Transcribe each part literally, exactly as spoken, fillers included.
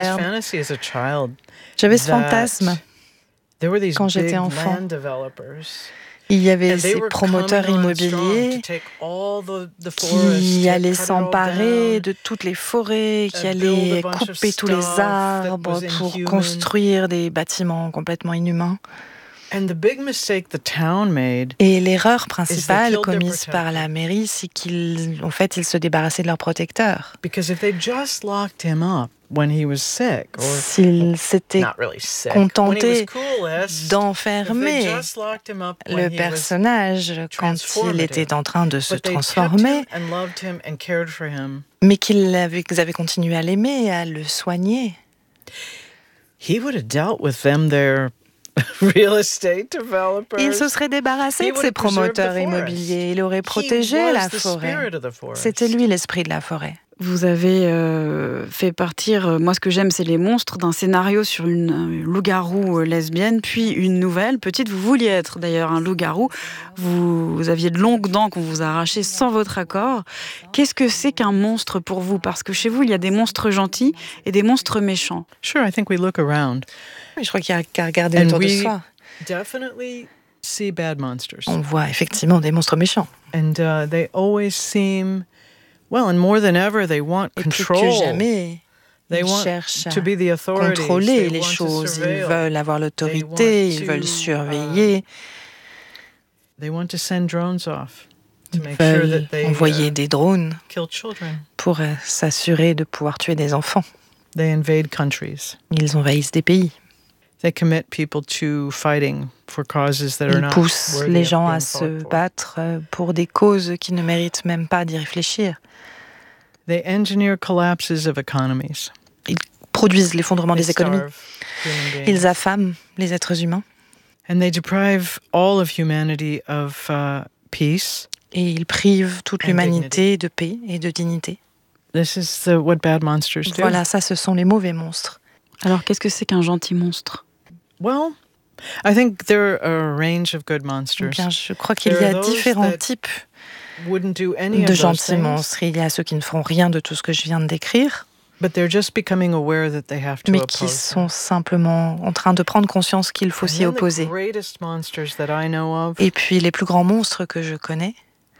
J'avais ce fantasme quand j'étais enfant. Il y avait ces promoteurs immobiliers qui allaient s'emparer de toutes les forêts, qui allaient couper tous les arbres pour construire des bâtiments complètement inhumains. Et l'erreur principale commise par la mairie, c'est qu'ils, en fait, ils se débarrassaient de leur protecteur. S'ils s'étaient contentés d'enfermer le personnage quand il était en train de se transformer, mais qu'ils avaient, qu'ils avaient continué à l'aimer et à le soigner, il se serait débarrassé de ces promoteurs immobiliers. Il aurait protégé la forêt. C'était lui l'esprit de la forêt. Vous avez euh, fait partir, euh, moi ce que j'aime c'est les monstres, d'un scénario sur une euh, loup-garou euh, lesbienne, puis une nouvelle. Petite, vous vouliez être d'ailleurs un loup-garou. Vous, vous aviez de longues dents qu'on vous a arrachées sans votre accord. Qu'est-ce que c'est qu'un monstre pour vous ? Parce que chez vous, il y a des monstres gentils et des monstres méchants. Sure, I think we look around. Oui, je crois qu'il y a qu'à regarder autour de soi. Definitely see bad monsters. On voit effectivement des monstres méchants. And uh, they always seem well, and more than ever, they want Et control. plus que jamais, They ils want cherchent to be the à authorities. contrôler They les want to choses. Ils surveil. veulent avoir They l'autorité, want ils to, veulent surveiller. Uh, they want to send drones off to Ils make sure veulent that they envoyer uh, des drones kill children. pour euh, s'assurer de pouvoir tuer des enfants. They invade countries. Ils envahissent des pays. They commit people to fighting for causes that are Ils not poussent worthy les of gens being à fought se for. battre euh, pour des causes qui ne méritent même pas d'y réfléchir. They engineer collapses of economies. Ils produisent l'effondrement They des économies. starve human beings. Ils affament les êtres humains. And they deprive all of humanity of uh, peace. Et ils privent toute And l'humanité de paix et de dignité. This is the, what bad monsters do. Voilà, ça, ce sont les mauvais monstres. Alors qu'est-ce que c'est qu'un gentil monstre ? Well, I think there are a range of good Eh monsters. bien, je crois qu'il y There a are those différents that types wouldn't do any de of those gentils things, monstres. Il y a ceux qui ne feront rien de tout ce que je viens de décrire, but they're just becoming aware that they have to mais qui oppose sont them. simplement en train de prendre conscience qu'il faut And s'y then the opposer. greatest monsters that I know of Et puis, les plus grands monstres que je connais,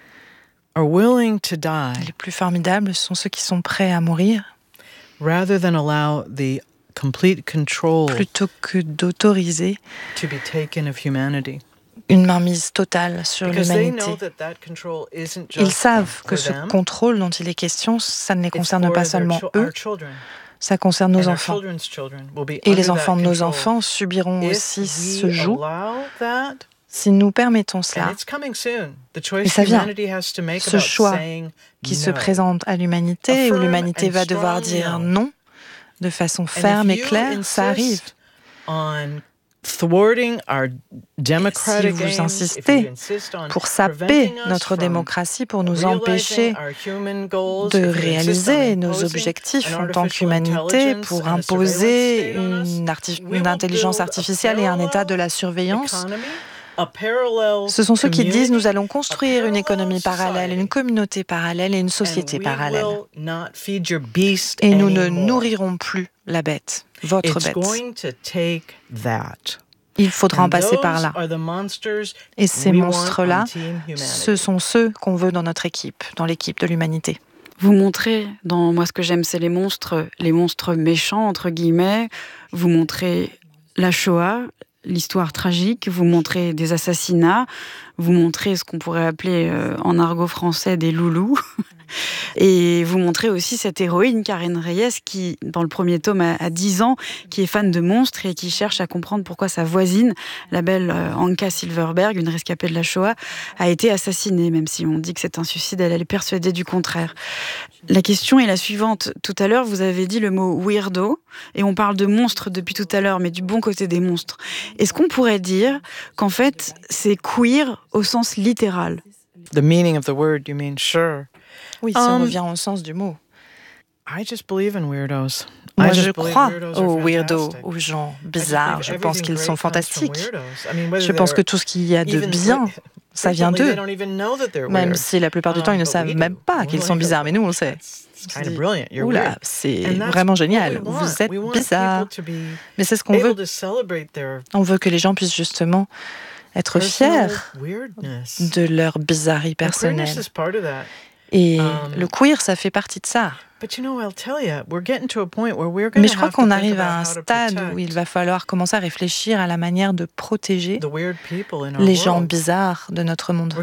are willing to die les plus formidables, sont ceux qui sont prêts à mourir rather than allow the complete control plutôt que d'autoriser to be taken of humanity. une mainmise totale sur Because they l'humanité. know that that control isn't Ils just savent que for ce them, contrôle dont il est question, ça ne les it's concerne for pas their seulement chil- eux, our children. ça concerne nos And our enfants. children's children will be Et under les that enfants de nos control. enfants subiront If aussi we ce joug allow that, si nous permettons and cela, it's coming soon. The Et choice ça vient. humanity has to make Ce about choix saying qui se no. présente à l'humanité, A où firm l'humanité and va devoir strong dire no. non de façon And ferme if et you claire, ça arrive. insist on thwarting our democratic Si vous aims, if you insistez insist on pour saper preventing us notre from démocratie, pour nous realizing empêcher our human goals, de if you insist réaliser on nos imposing objectifs an en tant artificial qu'humanité, intelligence pour and a imposer surveillance state on us, une, arti- we une will intelligence build a artificielle et un état de la parallel surveillance. economy, a parallel Ce sont ceux qui disent community, nous allons a construire une parallel économie parallèle, society, une communauté parallèle et une société and we parallèle. will not feed your beast Et nous ne anymore. nourrirons plus la bête, votre It's bête. going to take that. Il faudra en And passer those par là. are the monsters Et ces we want monstres-là, on Team Humanity. ce sont ceux qu'on veut dans notre équipe, dans l'équipe de l'humanité. Vous montrez, dans Moi ce que j'aime c'est les monstres, les monstres méchants, entre guillemets. Vous montrez la Shoah, l'histoire tragique, vous montrez des assassinats, vous montrez ce qu'on pourrait appeler euh, en argot français des loulous. Et vous montrez aussi cette héroïne, Karen Reyes, qui, dans le premier tome, a, a dix ans, qui est fan de monstres et qui cherche à comprendre pourquoi sa voisine, la belle euh, Anka Silverberg, une rescapée de la Shoah, a été assassinée, même si on dit que c'est un suicide, elle, elle est persuadée du contraire. La question est la suivante. Tout à l'heure, vous avez dit le mot weirdo, et on parle de monstres depuis tout à l'heure, mais du bon côté des monstres. Est-ce qu'on pourrait dire qu'en fait, c'est queer au sens littéral? The meaning of the word, you mean sure. Oui, si Um, on revient au sens du mot. I just believe in weirdos. Moi, I just je believe crois weirdos are aux weirdos, fantastic. aux gens I just bizarres. believe Je pense everything qu'ils great sont comes from fantastiques. weirdos. I mean, whether Je pense que they're tout ce qu'il y a de even bien what- Ça vient d'eux, même si la plupart du temps, ils ne savent même pas qu'ils sont bizarres, mais nous, on le sait. Oula, c'est vraiment génial, vous êtes bizarre. Mais c'est ce qu'on veut. On veut que les gens puissent justement être fiers de leur bizarrerie personnelle. Et le queer, ça fait partie de ça. Mais je crois qu'on arrive à un stade où il va falloir commencer à réfléchir à la manière de protéger les gens bizarres de notre monde.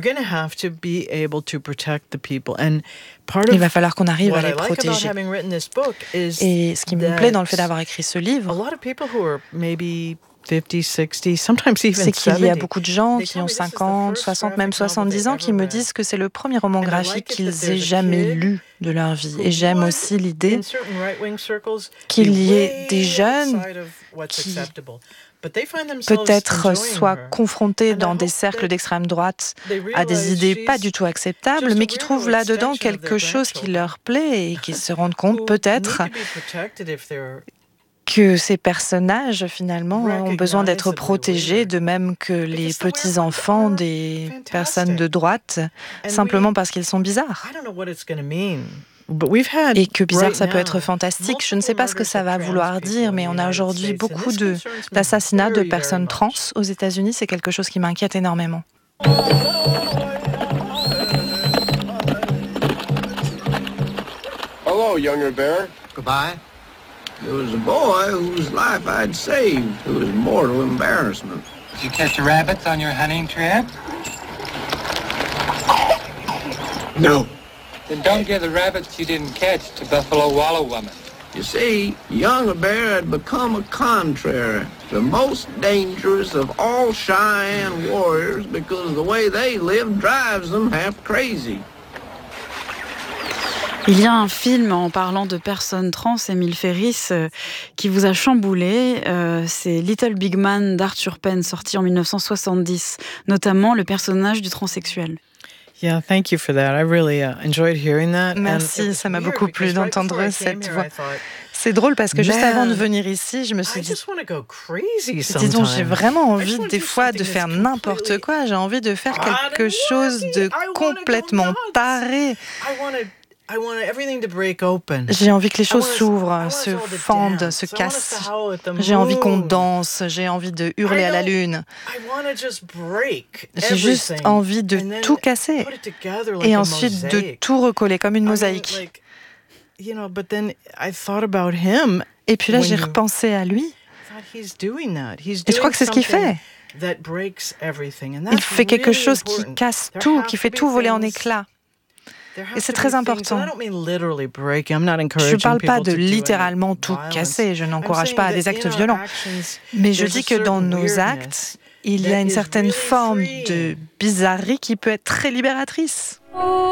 Il va falloir qu'on arrive à les protéger. Et ce qui me plaît dans le fait d'avoir écrit ce livre, c'est qu'il y a beaucoup de gens qui ont cinquante, soixante, même soixante-dix ans qui me disent que c'est le premier roman graphique qu'ils aient jamais lu de leur vie. Et j'aime aussi l'idée qu'il y ait des jeunes qui peut-être soient confrontés dans des cercles d'extrême droite à des idées pas du tout acceptables, mais qui trouvent là-dedans quelque chose qui leur plaît et qui se rendent compte peut-être que ces personnages, finalement, ont besoin d'être protégés, de même que les petits-enfants des personnes de droite, simplement parce qu'ils sont bizarres. Et que bizarre, ça peut être fantastique. Je ne sais pas ce que ça va vouloir dire, mais on a aujourd'hui beaucoup de, d'assassinats de personnes trans aux États-Unis. C'est quelque chose qui m'inquiète énormément. Hello, younger bear. Goodbye. It was a boy whose life I'd saved, who was mortal embarrassment. Did you catch the rabbits on your hunting trip? No. Then don't give the rabbits you didn't catch to Buffalo Wallow Woman. You see, younger bear had become a contrary, the most dangerous of all Cheyenne warriors because the way they live drives them half crazy. Il y a un film en parlant de personnes trans, Émile Ferris, euh, qui vous a chamboulé. Euh, c'est Little Big Man d'Arthur Penn, sorti en mille neuf cent soixante-dix, notamment le personnage du transsexuel. Yeah, thank you for that. I really uh, enjoyed hearing that. Merci, ça m'a beaucoup plu d'entendre cette voix. C'est drôle parce que juste avant de venir ici, je me suis dit, dis donc, j'ai vraiment envie des fois de faire n'importe quoi. J'ai envie de faire quelque chose de complètement taré. J'ai envie que les choses s'ouvrent, se fendent, se cassent. J'ai envie qu'on danse, j'ai envie de hurler à la lune. J'ai juste envie de tout casser et ensuite de tout recoller comme une mosaïque. Et puis là, j'ai repensé à lui. Et je crois que c'est ce qu'il fait. Il fait quelque chose qui casse tout, qui fait tout voler en éclats. Et c'est très important. Je ne parle pas de littéralement tout casser, je n'encourage pas à des actes violents. Mais je dis que dans nos actes, il y a une certaine forme de bizarrerie qui peut être très libératrice.